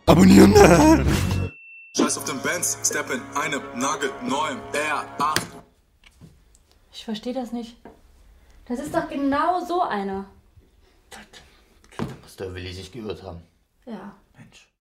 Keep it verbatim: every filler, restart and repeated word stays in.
Abonnieren! Scheiß auf den Benz, step in einem nagelneuen R acht. Ich verstehe das nicht. Das ist doch genau so einer. Da muss der Willi sich geirrt haben. Ja. Mensch.